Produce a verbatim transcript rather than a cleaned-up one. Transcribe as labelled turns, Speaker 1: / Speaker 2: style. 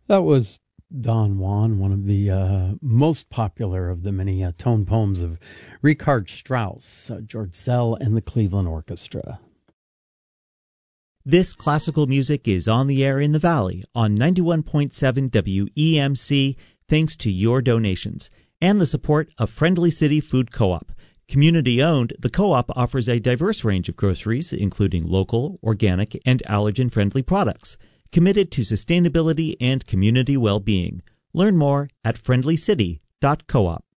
Speaker 1: That was Don Juan, one of the uh, most popular of the many uh, tone poems of Richard Strauss, uh, George Szell, and the Cleveland Orchestra.
Speaker 2: This classical music is on the air in the Valley on ninety-one point seven W E M C thanks to your donations and the support of Friendly City Food Co-op. Community-owned, the co-op offers a diverse range of groceries, including local, organic, and allergen-friendly products, committed to sustainability and community well-being. Learn more at friendly city dot coop.